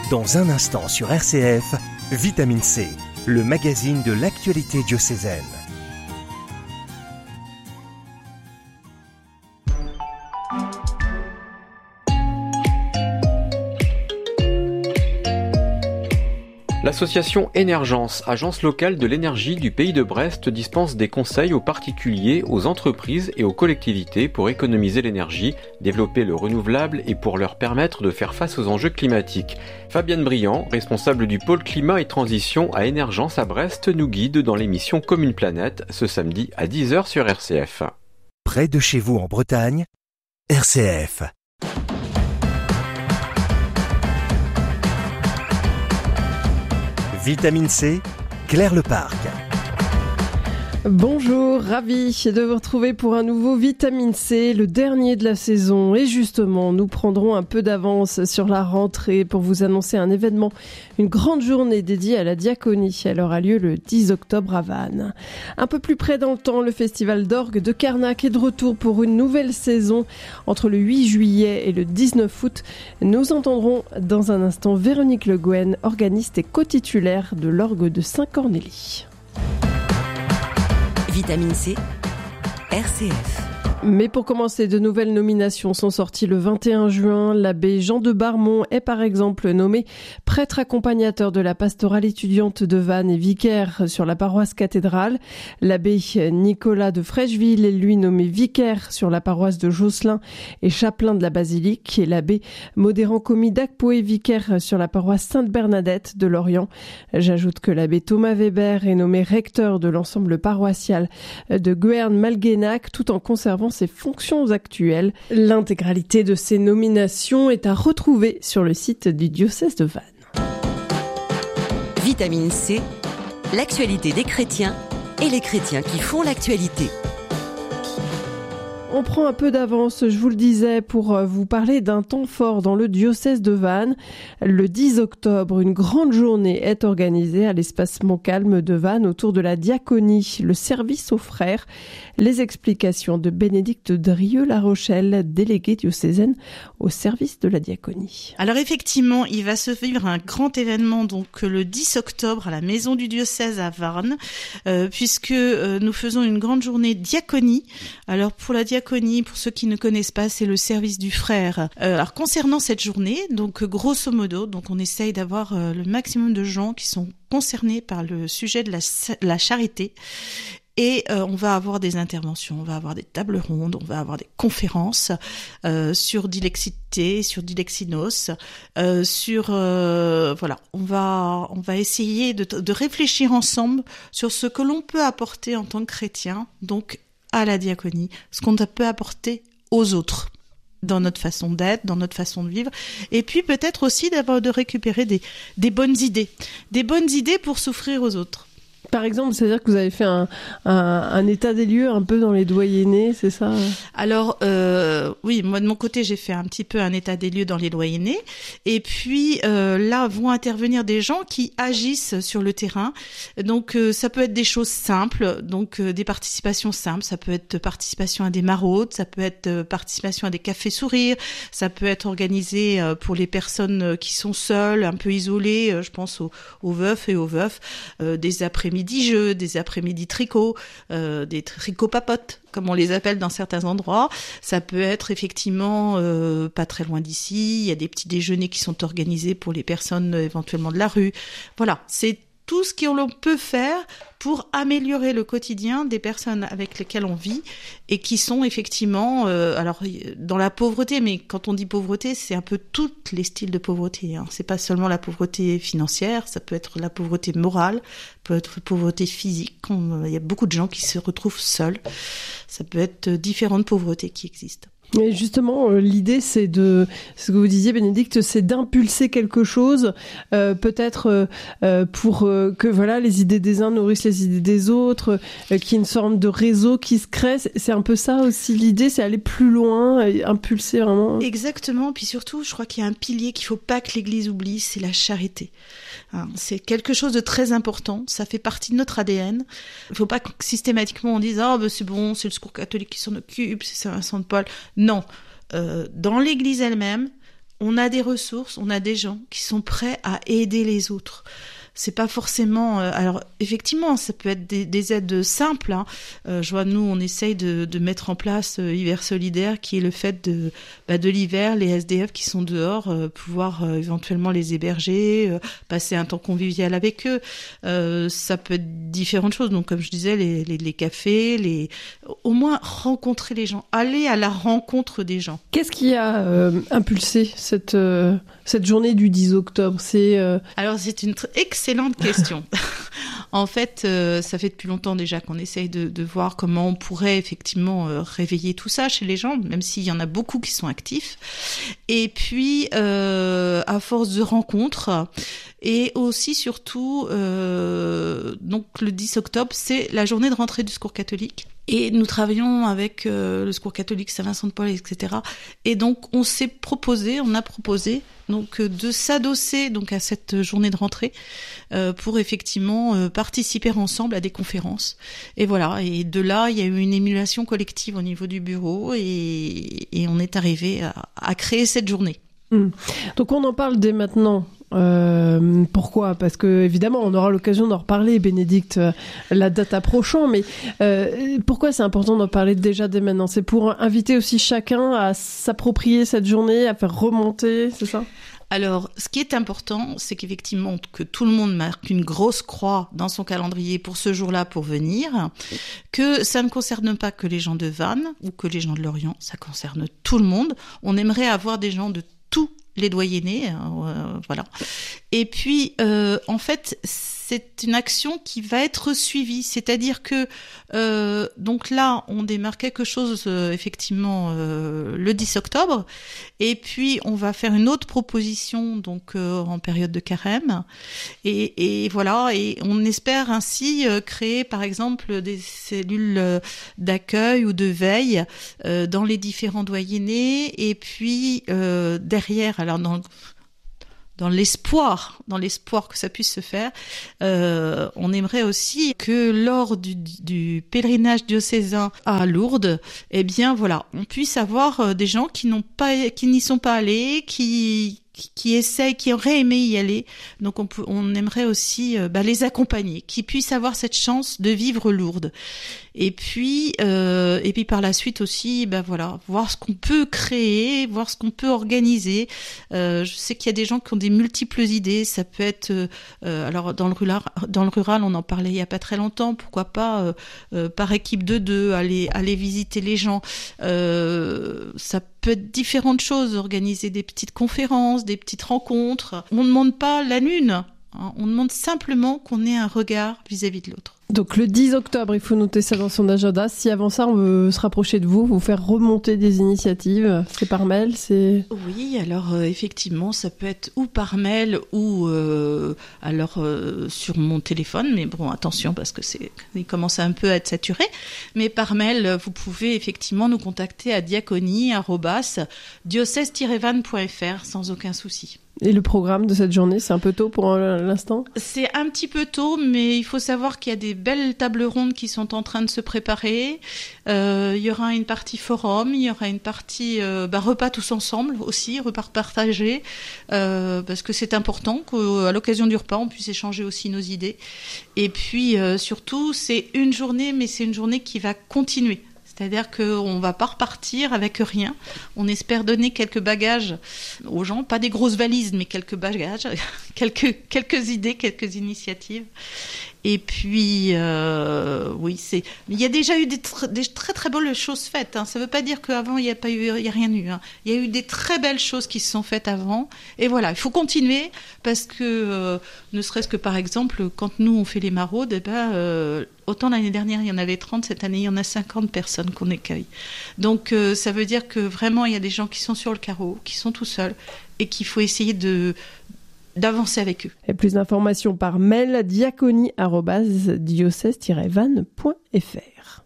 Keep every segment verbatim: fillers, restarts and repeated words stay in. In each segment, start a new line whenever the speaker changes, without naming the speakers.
Dans un instant sur R C F, Vitamine C, le magazine de l'actualité diocésaine.
L'association Énergence, agence locale de l'énergie du pays de Brest, dispense des conseils aux particuliers, aux entreprises et aux collectivités pour économiser l'énergie, développer le renouvelable et pour leur permettre de faire face aux enjeux climatiques. Fabienne Briand, responsable du pôle climat et transition à Énergence à Brest, nous guide dans l'émission Commune Planète ce samedi à dix heures sur R C F.
Près de chez vous en Bretagne, R C F. Vitamine C, Claire Leparc.
Bonjour, ravi de vous retrouver pour un nouveau Vitamine C, le dernier de la saison. Et justement, nous prendrons un peu d'avance sur la rentrée pour vous annoncer un événement, une grande journée dédiée à la diaconie. Elle aura lieu le dix octobre à Vannes. Un peu plus près dans le temps, le festival d'orgue de Carnac est de retour pour une nouvelle saison. Entre le huit juillet et le dix-neuf août, nous entendrons dans un instant Véronique Le Guen, organiste et co-titulaire de l'orgue de Saint-Cornélie.
Vitamine C, R C F.
Mais pour commencer, de nouvelles nominations sont sorties le vingt et un juin. L'abbé Jean de Barmont est par exemple nommé prêtre accompagnateur de la pastorale étudiante de Vannes et vicaire sur la paroisse cathédrale. L'abbé Nicolas de Frècheville est lui nommé vicaire sur la paroisse de Josselin et chapelain de la basilique. Et l'abbé Modérant Commis d'Acpo est vicaire sur la paroisse Sainte-Bernadette de Lorient. J'ajoute que l'abbé Thomas Weber est nommé recteur de l'ensemble paroissial de Guerne-Malguénac tout en conservant ses fonctions actuelles. L'intégralité de ces nominations est à retrouver sur le site du diocèse de Vannes.
Vitamine C, l'actualité des chrétiens et les chrétiens qui font l'actualité.
On prend un peu d'avance, je vous le disais, pour vous parler d'un temps fort dans le diocèse de Vannes. Le dix octobre, une grande journée est organisée à l'espace Montcalm de Vannes autour de la diaconie, le service aux frères. Les explications de Bénédicte Drieux-La Rochelle, déléguée diocésaine au service de la diaconie.
Alors effectivement, il va se vivre un grand événement donc le dix octobre à la maison du diocèse à Vannes, euh, puisque euh, nous faisons une grande journée diaconie. Alors pour la diaconie, pour ceux qui ne connaissent pas, c'est le service du frère. Euh, alors concernant cette journée, donc grosso modo, donc on essaye d'avoir euh, le maximum de gens qui sont concernés par le sujet de la, la charité. Et euh, on va avoir des interventions, on va avoir des tables rondes, on va avoir des conférences euh, sur dilexité, sur dilexinos, euh, sur euh, voilà, on va on va essayer de, de réfléchir ensemble sur ce que l'on peut apporter en tant que chrétien, donc à la diaconie, ce qu'on peut apporter aux autres dans notre façon d'être, dans notre façon de vivre, et puis peut-être aussi d'avoir de récupérer des des bonnes idées, des bonnes idées pour s'offrir aux autres.
Par exemple, c'est-à-dire que vous avez fait un, un, un état des lieux un peu dans les doyennés, c'est ça ?
Alors, euh, oui, moi de mon côté, j'ai fait un petit peu un état des lieux dans les doyennés. Et puis, euh, là, vont intervenir des gens qui agissent sur le terrain. Donc, euh, ça peut être des choses simples, donc euh, des participations simples. Ça peut être participation à des maraudes, ça peut être euh, participation à des cafés sourires, ça peut être organisé euh, pour les personnes qui sont seules, un peu isolées. Euh, je pense aux, aux veufs et aux veufs, euh, des après-midi midi jeux, des après-midi tricot, euh, des tricots papotes, comme on les appelle dans certains endroits. Ça peut être effectivement euh, pas très loin d'ici. Il y a des petits déjeuners qui sont organisés pour les personnes euh, éventuellement de la rue. Voilà, c'est tout ce qu'on peut faire pour améliorer le quotidien des personnes avec lesquelles on vit et qui sont effectivement, euh, alors dans la pauvreté, mais quand on dit pauvreté, c'est un peu tous les styles de pauvreté. Hein. C'est pas seulement la pauvreté financière, ça peut être la pauvreté morale, peut être la pauvreté physique. On, il y a beaucoup de gens qui se retrouvent seuls. Ça peut être différentes pauvretés qui existent.
Et justement, euh, l'idée, c'est de, ce que vous disiez, Bénédicte, c'est d'impulser quelque chose, euh, peut-être euh, euh, pour euh, que voilà, les idées des uns nourrissent les idées des autres, euh, qu'il y ait une sorte de réseau qui se crée. C'est, c'est un peu ça aussi l'idée, c'est aller plus loin, et impulser vraiment.
Exactement. Puis surtout, je crois qu'il y a un pilier qu'il faut pas que l'Église oublie, c'est la charité. Hein, c'est quelque chose de très important. Ça fait partie de notre A D N. Il faut pas que systématiquement on dise ah ben c'est bon, c'est le Secours catholique qui s'en occupe, c'est Saint Vincent de Paul. Non, euh, dans l'Église elle-même, on a des ressources, on a des gens qui sont prêts à aider les autres. C'est pas forcément... Euh, alors, effectivement, ça peut être des, des aides simples. Hein. Euh, je vois, nous, on essaye de, de mettre en place euh, Hiver Solidaire, qui est le fait de, bah, de l'hiver, les S D F qui sont dehors, euh, pouvoir euh, éventuellement les héberger, euh, passer un temps convivial avec eux. Euh, ça peut être différentes choses. Donc, comme je disais, les, les, les cafés, les... au moins rencontrer les gens, aller à la rencontre des gens.
Qu'est-ce qui a euh, impulsé cette, euh, cette journée du dix octobre ? C'est, euh...
Alors, c'est une tr- excellente Excellente question. En fait, euh, ça fait depuis longtemps déjà qu'on essaye de, de voir comment on pourrait effectivement euh, réveiller tout ça chez les gens, même s'il y en a beaucoup qui sont actifs. Et puis, euh, à force de rencontres, et aussi surtout, euh, donc le dix octobre, c'est la journée de rentrée du Secours catholique. Et nous travaillons avec euh, le Secours catholique Saint-Vincent-de-Paul, et cetera. Et donc, on s'est proposé, on a proposé donc de s'adosser donc à cette journée de rentrée euh, pour effectivement euh, participer ensemble à des conférences. Et voilà. Et de là, il y a eu une émulation collective au niveau du bureau et, et on est arrivé à, à créer cette journée.
Mmh. Donc, on en parle dès maintenant. Euh, pourquoi ? Parce que évidemment, on aura l'occasion d'en reparler, Bénédicte, euh, la date approchant. Mais euh, pourquoi c'est important d'en parler déjà dès maintenant ? C'est pour inviter aussi chacun à s'approprier cette journée, à faire remonter, c'est ça ?
Alors, ce qui est important, c'est qu'effectivement, que tout le monde marque une grosse croix dans son calendrier pour ce jour-là, pour venir, que ça ne concerne pas que les gens de Vannes ou que les gens de Lorient, ça concerne tout le monde. On aimerait avoir des gens de tous les doyennés, euh, voilà. Et puis, euh, en fait, c'est une action qui va être suivie, c'est-à-dire que euh, donc là, on démarre quelque chose euh, effectivement euh, le dix octobre, et puis on va faire une autre proposition donc euh, en période de carême, et, et voilà, et on espère ainsi euh, créer par exemple des cellules euh, d'accueil ou de veille euh, dans les différents doyennés, et puis euh, derrière, alors dans dans l'espoir, dans l'espoir que ça puisse se faire, euh, on aimerait aussi que lors du, du pèlerinage diocésain à Lourdes, eh bien voilà, on puisse avoir des gens qui n'ont pas, qui n'y sont pas allés, qui qui essayent, qui auraient aimé y aller. Donc on peut, on aimerait aussi euh, bah, les accompagner, qui puissent avoir cette chance de vivre Lourdes. Et puis, euh, et puis par la suite aussi, bah voilà, voir ce qu'on peut créer, voir ce qu'on peut organiser. Euh, je sais qu'il y a des gens qui ont des multiples idées. Ça peut être, euh, alors dans le rural, dans le rural, on en parlait il y a pas très longtemps. Pourquoi pas euh, euh, par équipe de deux, aller aller visiter les gens. Euh, ça peut être différentes choses, organiser des petites conférences, des petites rencontres. On ne demande pas la lune. Hein, on demande simplement qu'on ait un regard vis-à-vis de l'autre.
Donc le dix octobre, il faut noter ça dans son agenda. Si avant ça, on veut se rapprocher de vous, vous faire remonter des initiatives, c'est par mail, c'est...
Oui, alors euh, effectivement, ça peut être ou par mail ou euh, alors euh, sur mon téléphone. Mais bon, attention, parce que c'est, il commence un peu à être saturé. Mais par mail, vous pouvez effectivement nous contacter à diaconie arobase diocèse tiret vannes point f r sans aucun souci.
Et le programme de cette journée, c'est un peu tôt pour l'instant ?
C'est un petit peu tôt, mais il faut savoir qu'il y a des belles tables rondes qui sont en train de se préparer. Euh, il y aura une partie forum, il y aura une partie euh, bah, repas tous ensemble aussi, repas partagés, euh, parce que c'est important qu'à l'occasion du repas, on puisse échanger aussi nos idées. Et puis euh, surtout, c'est une journée, mais c'est une journée qui va continuer. C'est-à-dire qu'on ne va pas repartir avec rien. On espère donner quelques bagages aux gens, pas des grosses valises, mais quelques bagages, quelques, quelques idées, quelques initiatives. Et puis, euh, oui, c'est. Il y a déjà eu des, tr- des très très belles choses faites. Hein. Ça ne veut pas dire qu'avant il n'y a pas eu, il y a rien eu. Hein. Il y a eu des très belles choses qui se sont faites avant. Et voilà, il faut continuer parce que, euh, ne serait-ce que par exemple, quand nous on fait les maraudes, eh ben, euh, autant l'année dernière il y en avait trente, cette année il y en a cinquante personnes qu'on accueille. Donc euh, ça veut dire que vraiment il y a des gens qui sont sur le carreau, qui sont tout seuls et qu'il faut essayer de d'avancer avec eux.
Et plus d'informations par mail diaconie arobase diocèse tiret vannes point f r.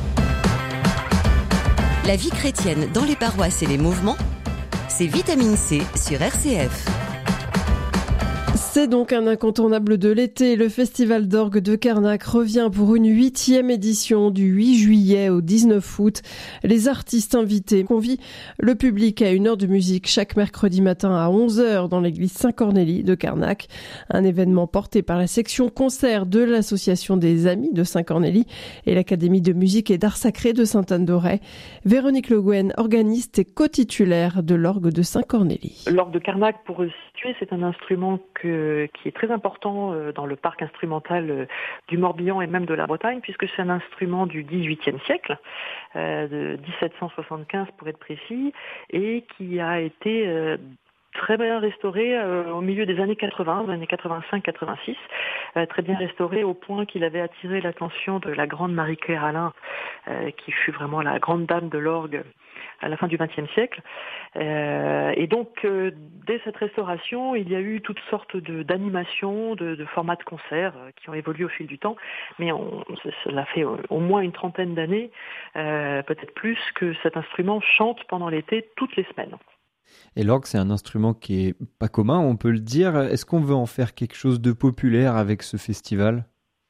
La vie chrétienne dans les paroisses et les mouvements, c'est Vitamine C sur R C F.
C'est donc un incontournable de l'été. Le Festival d'orgue de Carnac revient pour une huitième édition du huit juillet au dix-neuf août. Les artistes invités convient le public à une heure de musique chaque mercredi matin à onze heures dans l'église Saint-Cornélie de Carnac. Un événement porté par la section concert de l'association des Amis de Saint-Cornélie et l'Académie de musique et d'art sacré de Sainte-Anne-d'Auray. Véronique Le Guen, organiste et co-titulaire de l'orgue de Saint-Cornélie.
L'orgue de Carnac, pour situer, c'est un instrument que, qui est très important dans le parc instrumental du Morbihan et même de la Bretagne, puisque c'est un instrument du dix-huitième siècle, euh, de dix-sept cent soixante-quinze pour être précis, et qui a été euh, très bien restauré euh, au milieu des années quatre-vingts, des années quatre-vingt-cinq quatre-vingt-six, euh, très bien restauré au point qu'il avait attiré l'attention de la grande Marie-Claire Alain, euh, qui fut vraiment la grande dame de l'orgue à la fin du vingtième siècle. Euh, et donc, euh, dès cette restauration, il y a eu toutes sortes de, d'animations, de, de formats de concerts euh, qui ont évolué au fil du temps. Mais on, cela fait au, au moins une trentaine d'années, euh, peut-être plus, que cet instrument chante pendant l'été toutes les semaines.
Et l'orgue, c'est un instrument qui est pas commun, on peut le dire. Est-ce qu'on veut en faire quelque chose de populaire avec ce festival ?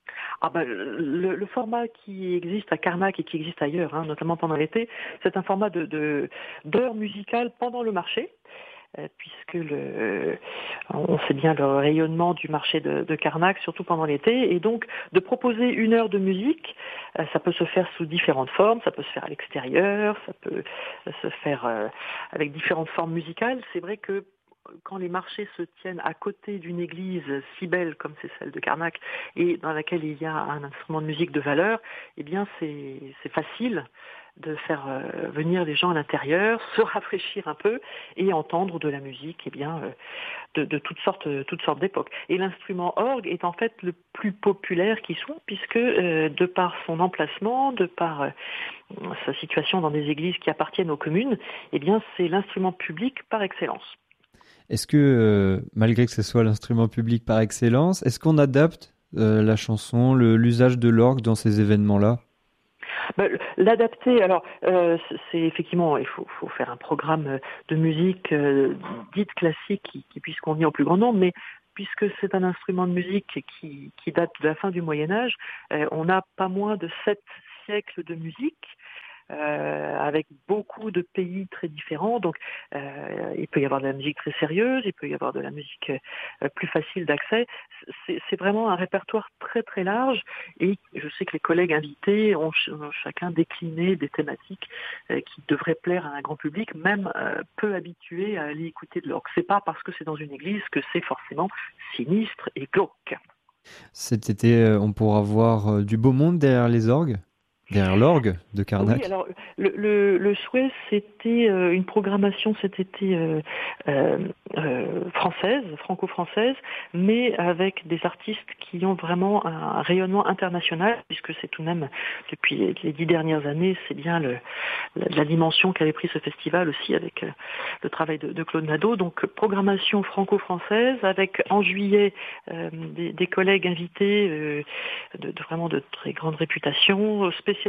Ah ben, le, le format qui existe à Carnac et qui existe ailleurs, hein, notamment pendant l'été, c'est un format de, de, d'heures musicales pendant le marché, euh, puisque le, on sait bien le rayonnement du marché de, de Carnac, surtout pendant l'été, et donc de proposer une heure de musique, euh, ça peut se faire sous différentes formes, ça peut se faire à l'extérieur, ça peut se faire euh, avec différentes formes musicales. C'est vrai que quand les marchés se tiennent à côté d'une église si belle comme c'est celle de Carnac et dans laquelle il y a un instrument de musique de valeur, eh bien c'est, c'est facile de faire euh, venir les gens à l'intérieur, se rafraîchir un peu et entendre de la musique eh bien, euh, de, de toutes sortes, toutes sortes d'époques. Et l'instrument orgue est en fait le plus populaire qui soit, puisque euh, de par son emplacement, de par euh, sa situation dans des églises qui appartiennent aux communes, eh bien c'est l'instrument public par excellence.
Est-ce que, euh, malgré que ce soit l'instrument public par excellence, est-ce qu'on adapte euh, la chanson, le, l'usage de l'orgue dans ces événements-là ?
Ben, l'adapter, alors euh, c'est effectivement, il faut, faut faire un programme de musique euh, dite classique qui, qui puisse convenir au plus grand nombre, mais puisque c'est un instrument de musique qui, qui date de la fin du Moyen-Âge, euh, on a pas moins de sept siècles de musique. Euh, avec beaucoup de pays très différents, donc euh, il peut y avoir de la musique très sérieuse, il peut y avoir de la musique euh, plus facile d'accès. C'est, c'est vraiment un répertoire très très large, et je sais que les collègues invités ont, ch- ont chacun décliné des thématiques euh, qui devraient plaire à un grand public, même euh, peu habitué à aller écouter de l'orgue. C'est pas parce que c'est dans une église que c'est forcément sinistre et glauque.
Cet été, on pourra voir du beau monde derrière les orgues ? Derrière l'orgue de Carnac.
Oui, alors le, le, le souhait, c'était euh, une programmation cet été euh, euh, euh, française, franco-française, mais avec des artistes qui ont vraiment un rayonnement international, puisque c'est tout de même, depuis les dix dernières années, c'est bien le, la, la dimension qu'avait pris ce festival aussi avec euh, le travail de, de Claude Nadeau. Donc programmation franco-française, avec en juillet euh, des, des collègues invités euh, de, de vraiment de très grande réputation, spécialistes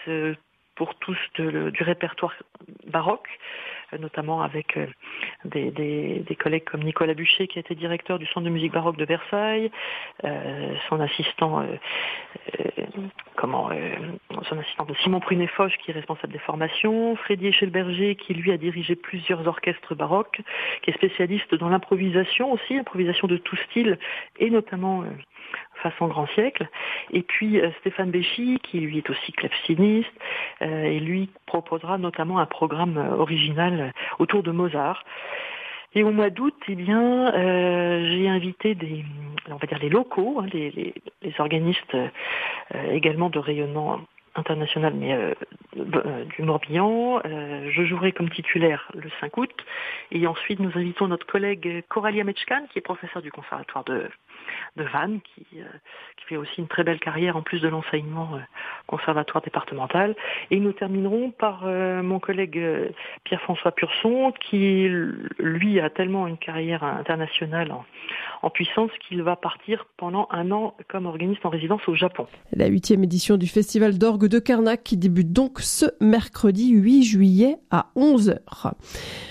pour tous de, du répertoire baroque, notamment avec des, des, des collègues comme Nicolas Buchet, qui a été directeur du Centre de musique baroque de Versailles, euh, son assistant, euh, euh, comment, euh, son assistant de Simon Prunet-Foch, qui est responsable des formations, Freddy Echelberger, qui lui a dirigé plusieurs orchestres baroques, qui est spécialiste dans l'improvisation aussi, improvisation de tout style, et notamment euh, façon grand siècle, et puis euh, Stéphane Béchy, qui lui est aussi claveciniste, euh, et lui proposera notamment un programme euh, original euh, autour de Mozart. Et au mois d'août, eh bien, euh, j'ai invité des, on va dire les locaux, hein, les, les, les organistes euh, également de rayonnement international, mais euh, euh, du Morbihan. Euh, je jouerai comme titulaire le cinq août, et ensuite nous invitons notre collègue Coralia Metchkan, qui est professeure du conservatoire de de Vannes, qui, euh, qui fait aussi une très belle carrière en plus de l'enseignement euh, conservatoire départemental. Et nous terminerons par euh, mon collègue euh, Pierre-François Purson, qui lui a tellement une carrière internationale en, en puissance qu'il va partir pendant un an comme organiste en résidence au Japon.
La huitième édition du Festival d'orgue de Carnac qui débute donc ce mercredi huit juillet à onze heures.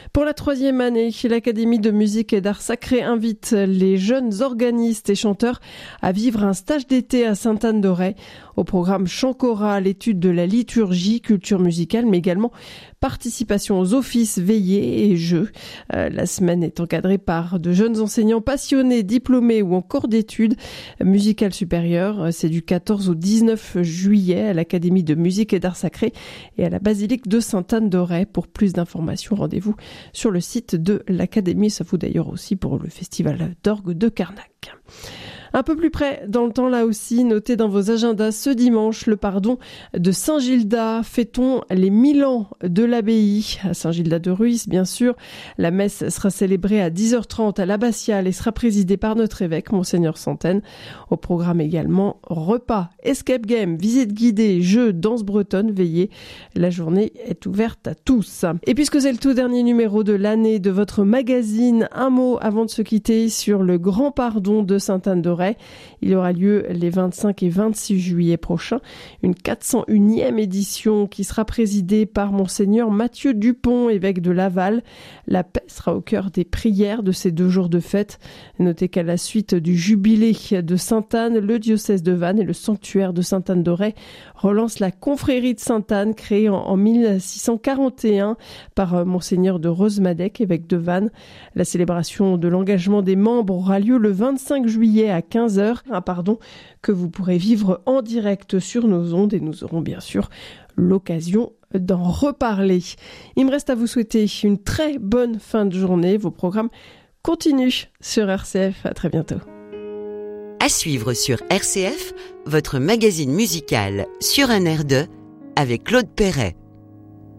Pour la troisième année, l'Académie de musique et d'art sacré invite les jeunes organistes et chanteurs à vivre un stage d'été à Sainte-Anne-d'Auray. Au programme chant choral, étude de la liturgie, culture musicale, mais également participation aux offices, veillées et jeux. Euh, la semaine est encadrée par de jeunes enseignants passionnés, diplômés ou en cours d'études musicales supérieures. C'est du quatorze au dix-neuf juillet à l'Académie de musique et d'art sacré et à la basilique de Sainte-Anne-d'Auray. Pour plus d'informations, rendez-vous sur le site de l'Académie. Ça vaut d'ailleurs aussi pour le festival d'orgue de Carnac. Un peu plus près dans le temps, là aussi, notez dans vos agendas ce dimanche le pardon de Saint-Gildas. Fêtons les mille ans de l'abbaye à Saint-Gildas de Rhuys, bien sûr. La messe sera célébrée à dix heures trente à l'abbatiale et sera présidée par notre évêque, Monseigneur Santaine. Au programme également, repas, escape game, visite guidée, jeux, danse bretonne, veillée. La journée est ouverte à tous. Et puisque c'est le tout dernier numéro de l'année de votre magazine, un mot avant de se quitter sur le grand pardon de Sainte-Anne-d'Auray. Il aura lieu les vingt-cinq et vingt-six juillet prochains, une quatre cent unième édition qui sera présidée par Monseigneur Mathieu Dupont, évêque de Laval. La paix sera au cœur des prières de ces deux jours de fête. Notez qu'à la suite du jubilé de Sainte-Anne, le diocèse de Vannes et le sanctuaire de Sainte-Anne-d'Auray relancent la confrérie de Sainte-Anne créée en, en mille six cent quarante et un par Monseigneur de Rosmadec, évêque de Vannes. La célébration de l'engagement des membres aura lieu le vingt-cinq juillet à quinze heures, un pardon que vous pourrez vivre en direct sur nos ondes et nous aurons bien sûr l'occasion d'en reparler. Il me reste à vous souhaiter une très bonne fin de journée. Vos programmes continuent sur R C F. À très bientôt.
À suivre sur R C F, votre magazine musical sur un air de avec Claude Perret.